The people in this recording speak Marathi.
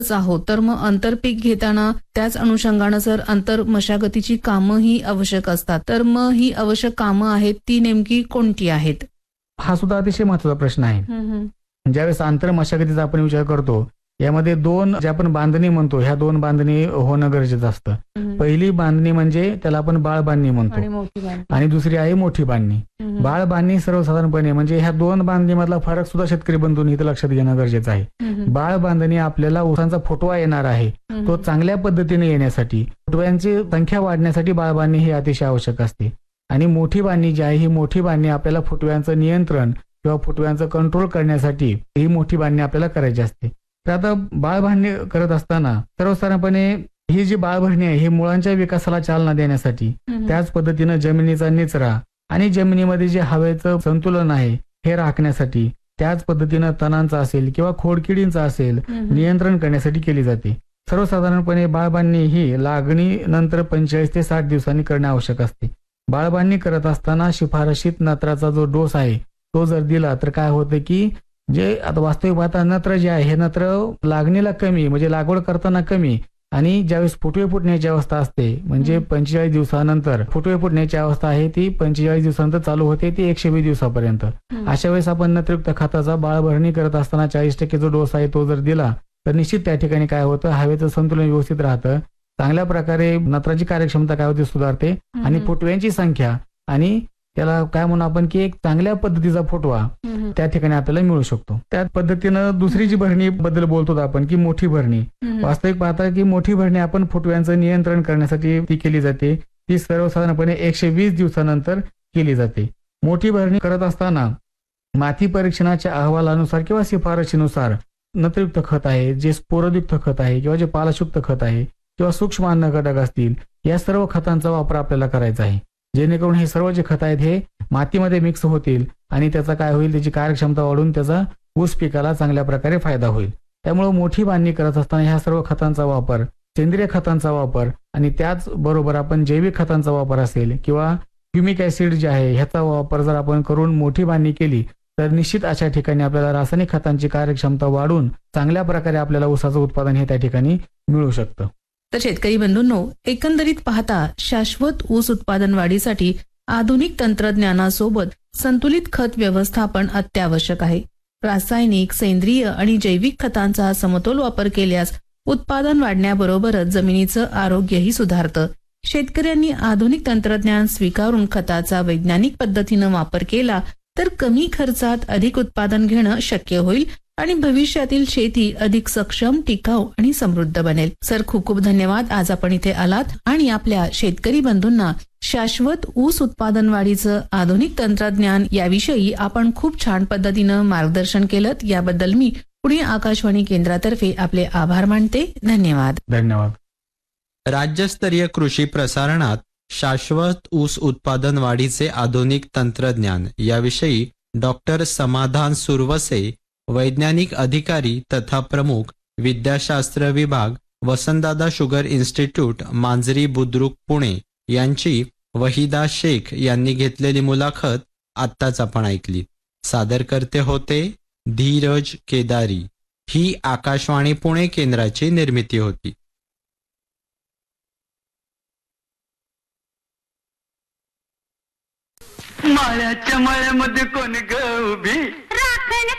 आहोत तर मग आंतरपीक घेताना त्याच अनुषंगानं सर आंतर मशागतीची कामं ही आवश्यक असतात, तर मग ही आवश्यक कामं आहेत ती नेमकी कोणती आहेत? हा सुद्धा अतिशय महत्वाचा प्रश्न आहे. ज्यावेळेस आंतर मशागतीचा आपण विचार करतो, यामध्ये दोन जे आपण बांधणी म्हणतो, ह्या दोन बांधणी होणं गरजेचं असतं. पहिली बांधणी म्हणजे त्याला आपण बाळ बांधणी म्हणतो आणि दुसरी आहे मोठी बांधणी. बाळ बांधणी सर्वसाधारणपणे म्हणजे ह्या दोन बांधणीमधला फरक सुद्धा शेतकरी बंधूंनी इथं लक्षात घेणं गरजेचं आहे. बाळ बांधणी आपल्याला ऊसांचा फुटवा येणार आहे, तो चांगल्या पद्धतीने येण्यासाठी, फुटव्यांची संख्या वाढण्यासाठी बाळ बांधणी ही अतिशय आवश्यक असते. आणि मोठी बांधणी जी आहे, ही मोठी बांधणी आपल्याला फुटव्यांचं नियंत्रण किंवा फुटव्यांचं कंट्रोल करण्यासाठी ही मोठी बांधणी आपल्याला करायची असते. तर आता बाळ बांधणी करत असताना सर्वसाधारणपणे ही जी बाळभरणी आहे ही मुळांच्या विकासाला चालना देण्यासाठी, त्याच पद्धतीनं जमिनीचा निचरा आणि जमिनीमध्ये जे हवेचं संतुलन आहे हे राखण्यासाठी, त्याच पद्धतीनं तणांचा असेल किंवा खोडकिडींचा असेल नियंत्रण करण्यासाठी केली जाते. सर्वसाधारणपणे बाळबांधणी ही लागणीनंतर 45 ते 60 दिवसांनी करणे आवश्यक असते. बाळबांधणी करत असताना शिफारशीत नत्राचा जो डोस आहे तो जर दिला तर काय होतं की जे आता वास्तविक पाहता नत्र जे आहे हे नत्र लागणीला कमी म्हणजे लागवड करताना कमी आणि ज्यावेळेस फुटवे फुटण्याची अवस्था असते म्हणजे 45 दिवसानंतर फुटवे फुटण्याची अवस्था आहे ती 45 दिवसानंतर चालू होते ती 120 दिवसापर्यंत. अशा वेळेस आपण नत्रयुक्त खताचा बाळभरणी करत असताना 40% जो डोस आहे तो जर दिला तर निश्चित त्या ठिकाणी काय होतं, हवेचं संतुलन व्यवस्थित राहतं, चांगल्या प्रकारे नत्राची कार्यक्षमता काय होते सुधारते आणि फुटव्यांची संख्या आणि त्याला काय म्हणू आपण की एक चांगल्या पद्धतीचा फुटवा त्या ठिकाणी आपल्याला मिळू शकतो. त्या पद्धतीनं दुसरी जी भरणी बद्दल बोलतो आपण की मोठी भरणी, वास्तविक पाहता की मोठी भरणी आपण फुटव्यांचं नियंत्रण करण्यासाठी ती केली जाते. ती सर्वसाधारणपणे 120 दिवसानंतर केली जाते. मोठी भरणी करत असताना माती परीक्षणाच्या अहवालानुसार किंवा शिफारशीनुसार नत्रयुक्त खत आहे, जे स्पोरयुक्त खत आहे किंवा जे पालाशयुक्त खत आहे किंवा सूक्ष्म अन्न घटक असतील, या सर्व खतांचा वापर आपल्याला करायचा आहे, जेणेकरून हे सर्व जे खत आहेत हे मातीमध्ये मिक्स होतील आणि त्याचा काय होईल, त्याची कार्यक्षमता वाढून त्याचा ऊस पिकाला चांगल्या प्रकारे फायदा होईल. त्यामुळे मोठी बांधणी करत असताना ह्या सर्व खतांचा वापर, सेंद्रिय खतांचा वापर आणि त्याचबरोबर आपण जैविक खतांचा वापर असेल किंवा ह्युमिक ऍसिड जे आहे ह्याचा वापर जर आपण करून मोठी बांधणी केली तर निश्चित अशा ठिकाणी आपल्याला रासायनिक खतांची कार्यक्षमता वाढून चांगल्या प्रकारे आपल्याला ऊसाचं उत्पादन हे त्या ठिकाणी मिळू शकतं. तर शेतकरी बंधूंनो, एकंदरीत पाहता शाश्वत ऊस उत्पादन वाढीसाठी आधुनिक तंत्रज्ञानासोबत संतुलित खत व्यवस्थापन अत्यावश्यक आहे. रासायनिक, सेंद्रिय आणि जैविक खतांचा समतोल वापर केल्यास उत्पादन वाढण्याबरोबरच जमिनीचं आरोग्यही सुधारतं. शेतकऱ्यांनी आधुनिक तंत्रज्ञान स्वीकारून खताचा वैज्ञानिक पद्धतीनं वापर केला तर कमी खर्चात अधिक उत्पादन घेणं शक्य होईल आणि भविष्यातील शेती अधिक सक्षम, टिकाऊ आणि समृद्ध बनेल. सर, खूप खूप धन्यवाद. आज आपण इथे आलात आणि आपल्या शेतकरी बंधूंना शाश्वत ऊस उत्पादन वाढीचं आधुनिक तंत्रज्ञान याविषयी आपण खूप छान पद्धतीनं मार्गदर्शन केलं. याबद्दल मी पुणे आकाशवाणी केंद्रातर्फे आपले आभार मानते. धन्यवाद. धन्यवाद. राज्यस्तरीय कृषी प्रसारणात शाश्वत ऊस उत्पादन वाढीचे आधुनिक तंत्रज्ञान याविषयी डॉक्टर समाधान सुरवसे, वैज्ञानिक अधिकारी तथा प्रमुख, विद्याशास्त्र विभाग, वसंतदादा शुगर इन्स्टिट्यूट, मांजरी बुद्रुक, पुणे यांची वहिदा शेख यांनी घेतलेली मुलाखत आत्ताच आपण ऐकली. सादरकर्ते होते धीरज केदारी. ही आकाशवाणी पुणे केंद्राची निर्मिती होती. माळ्याच्या मळ्यामध्ये कोण ग उभी,